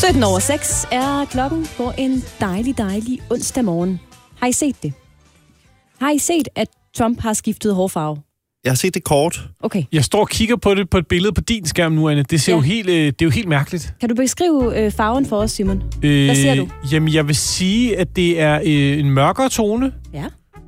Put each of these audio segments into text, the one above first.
17:06 er klokken på en dejlig onsdag morgen. Har I set det? Har I set, at Trump har skiftet hårfarve? Jeg har set det kort. Okay. Jeg står og kigger på det på et billede på din skærm nu, Anne. Det ser jo helt, det er jo helt mærkeligt. Kan du beskrive farven for os, Simon? Hvad ser du? Jamen, jeg vil sige, at det er en mørkere tone. Ja.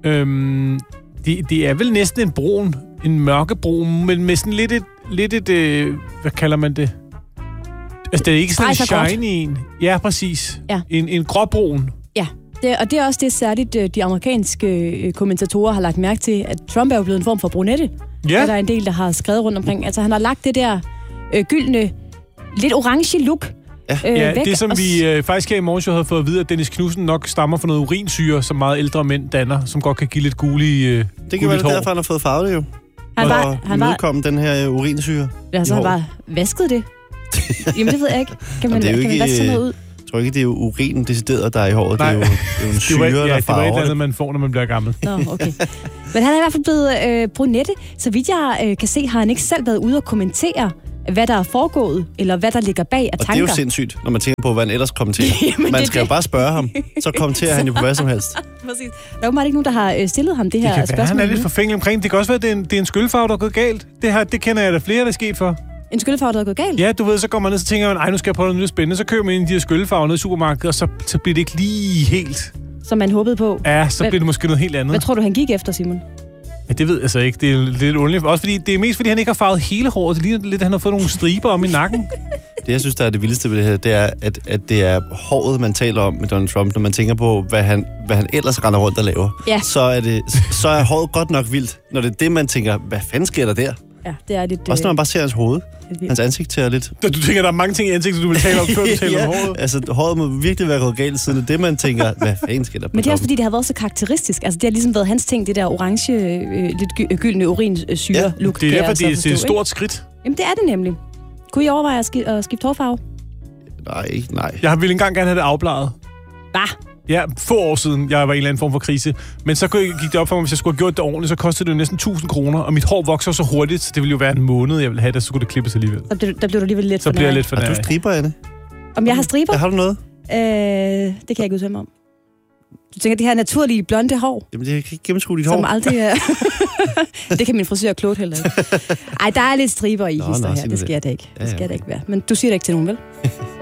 Det er vel næsten en brun. En mørkebrun, men med sådan lidt et hvad kalder man det? Altså, det er ikke sådan en shiny en. Ja, præcis. Ja. En gråbrun. Ja, og det er også det særligt, de amerikanske kommentatorer har lagt mærke til, at Trump er jo blevet en form for brunette. Ja. Og der er en del, der har skrevet rundt omkring. Altså, han har lagt det der gyldne, lidt orange look. Ja, det som vi faktisk her i morgen havde fået at vide, at Dennis Knudsen nok stammer fra noget urinsyre, som meget ældre mænd danner, som godt kan give lidt gule det kan være derfor, han har fået farvet det jo. Han var den her urinsyre. Ja, så han bare vasket det. Jamen, det ved jeg ikke. Kan man vaske sådan noget ud? Jeg tror ikke, det er jo urinen decideret, der er i håret. Det er jo en syre, der farver det. Det var et eller andet, man får, når man bliver gammel. Nå, okay. Men han er i hvert fald blevet brunette. Så vidt jeg kan se, har han ikke selv været ude og kommentere, hvad der er foregået, eller hvad der ligger bag af tanker. Og det er jo sindssygt, når man tænker på, hvad han ellers kommenterer. Man skal jo bare spørge ham, så kommenterer han jo på hvad som helst. Præcis. Der er jo meget ikke nogen, der har stillet ham det her spørgsmål. Det kan være, han er lidt forfængelig omkring. Det kan også være, at det er en skyllefarve, der er gået galt. Det kender jeg da flere, der er sket for. En skyllefarve, der er gået galt? Ja, du ved, så går man ned, så tænker man, nu skal jeg prøve noget nyt spændende. Så køber man en af de her skyllefarver ned i supermarkedet, og så bliver det ikke lige helt... Som man håbede på? Ja, så bliver det måske noget helt andet. Hvad tror du, han gik efter, Simon? Ja, det ved jeg altså ikke. Det er lidt underligt. Også fordi, det er mest fordi, han ikke har farvet hele håret. Det ligner lidt, at han har fået nogle striber om i nakken. Det, jeg synes, der er det vildeste ved det her, det er, at det er håret, man taler om med Donald Trump, når man tænker på, hvad han ellers render rundt og laver. Ja. Så er håret godt nok vildt, når det er det, man tænker, hvad fanden sker der der? Ja, det er lidt... Også når man bare ser hans hoved. Hans ansigt til lidt... Du tænker, der er mange ting i ansigtet, du vil tale om, før du taler om håret? Altså, håret må virkelig være gået galt, siden det man tænker, hvad fanden sker der på. Men det er også fordi, det har været så karakteristisk. Altså, det har ligesom været hans ting, det der orange, lidt gyldne urinsyre-look. Det er derfor, det er et stort skridt. Jamen, det er det nemlig. Kunne I overveje at skifte hårfarve? Nej. Jeg ville engang gerne have det afbladet. Hvad? Ja, få år siden, jeg var i en eller anden form for krise. Men så gik det op for mig, hvis jeg skulle have gjort det ordentligt, så kostede det jo næsten 1.000 kroner. Og mit hår vokser så hurtigt, så det ville jo være en måned, jeg ville have det, så skulle det klippes alligevel. Der bliver du alligevel lidt så bliver jeg lidt for nær. Har du striber, Anne? Om jeg har striber? Ja, har du noget? Det kan jeg ikke udtale mig om. Du tænker, det her naturlige blonde hår? Jamen, det kan ikke gennemskue dit hår. Som aldrig er... Det kan min frisør klogt heller ikke. Ej, der er lidt striber i hister her. Det skal jeg da ikke. Det skal jeg da ikke være. Men du siger det ikke til nogen, vel?